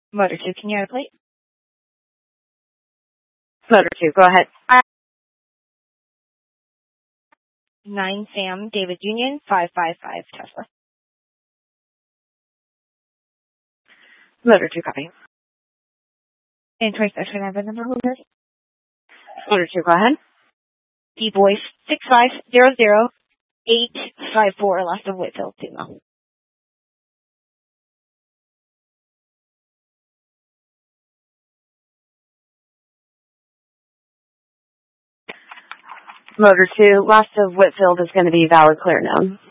Motor 2, can you add a plate? Motor 2, go ahead. 9 Sam David Union 555 Tesla. Motor 2, copy. And 26 number holder. Motor 2, go ahead. D Boyce 6500854 last of Whitfield, female. Motor 2, last of Whitfield is going to be valid clear known.